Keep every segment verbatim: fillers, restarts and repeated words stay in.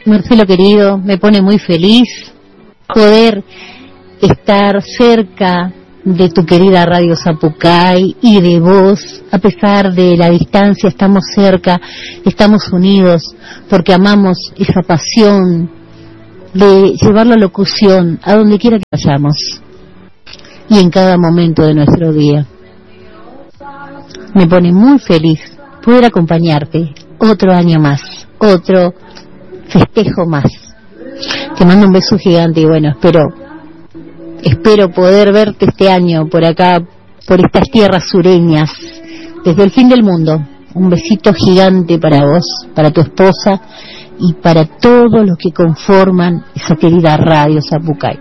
Marcelo querido, me pone muy feliz poder estar cerca de tu querida Radio Zapucay y de vos. A pesar de la distancia, estamos cerca, estamos unidos, porque amamos esa pasión de llevar la locución a donde quiera que vayamos y en cada momento de nuestro día. Me pone muy feliz poder acompañarte otro año más, otro festejo más. Te mando un beso gigante y bueno, espero espero poder verte este año por acá, por estas tierras sureñas, desde el fin del mundo. Un besito gigante para vos, para tu esposa y para todos los que conforman esa querida Radio Zapucay.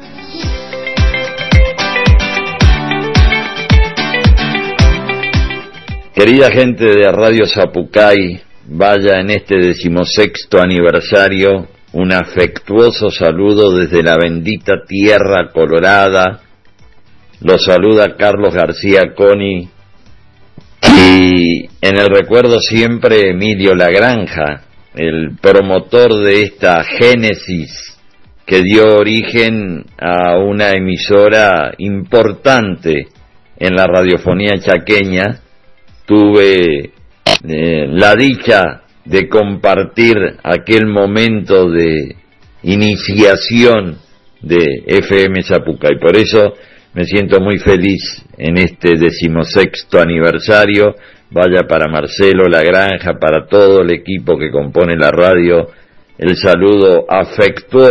Querida gente de Radio Zapucay, vaya en este decimosexto aniversario un afectuoso saludo desde la bendita tierra colorada. Los saluda Carlos García Coni y en el recuerdo siempre Emilio Lagranja, el promotor de esta génesis que dio origen a una emisora importante en la radiofonía chaqueña. Tuve eh, la dicha de compartir aquel momento de iniciación de F M Zapucay. Por eso me siento muy feliz en este decimosexto aniversario. Vaya para Marcelo Lagranja, para todo el equipo que compone la radio, el saludo afectuoso